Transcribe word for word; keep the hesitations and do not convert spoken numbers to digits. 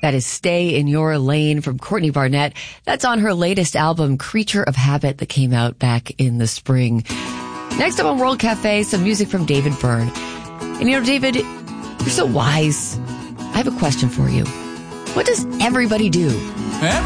That is Stay in Your Lane from Courtney Barnett. That's on her latest album, Creature of Habit, that came out back in the spring. Next up on World Cafe, some music from David Byrne. And you know, David, you're so wise. I have a question for you. What does everybody do?